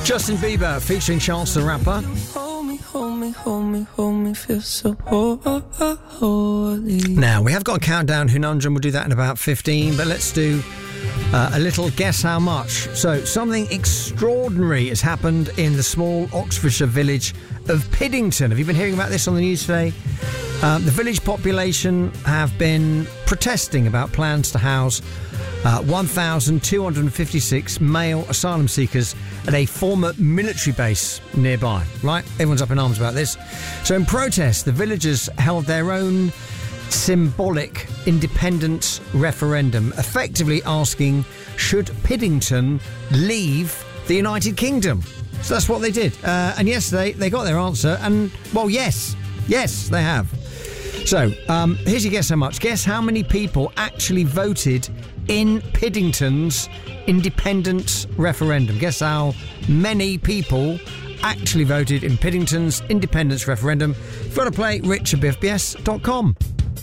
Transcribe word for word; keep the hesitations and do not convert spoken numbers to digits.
Justin Bieber featuring Chance the Rapper. Hold me, hold me, hold me, hold me, feel so holy. Now, we have got a countdown conundrum. We'll do that in about fifteen, but let's do uh, a little guess how much. So, something extraordinary has happened in the small Oxfordshire village of Piddington. Have you been hearing about this on the news today? Uh, the village population have been protesting about plans to house uh, one thousand two hundred fifty-six male asylum seekers at a former military base nearby, right? Everyone's up in arms about this. So in protest, the villagers held their own symbolic independence referendum, effectively asking, should Piddington leave the United Kingdom? So that's what they did. Uh, and yesterday, they got their answer. And, well, yes. Yes, they have. So, um, here's your guess how much. Guess how many people actually voted in Piddington's independence referendum. Guess how many people actually voted in Piddington's independence referendum. If you want to play, rich at biff b s dot com.